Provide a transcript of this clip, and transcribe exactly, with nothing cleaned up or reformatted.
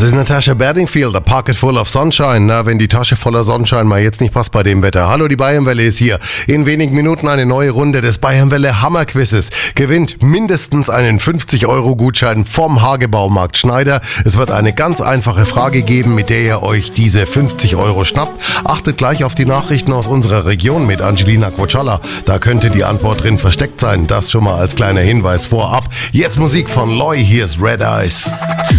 Das ist Natasha Bedingfield, a pocket full of sunshine. Na, wenn die Tasche voller Sonnenschein mal jetzt nicht passt bei dem Wetter. Hallo, die Bayernwelle ist hier. In wenigen Minuten eine neue Runde des Bayernwelle Hammerquizzes. Gewinnt mindestens einen fünfzig Euro Gutschein vom Hagebaumarkt Schneider. Es wird eine ganz einfache Frage geben, mit der ihr euch diese fünfzig Euro schnappt. Achtet gleich auf die Nachrichten aus unserer Region mit Angelina Quoccialla. Da könnte die Antwort drin versteckt sein. Das schon mal als kleiner Hinweis vorab. Jetzt Musik von Loy, hier ist Red Eyes.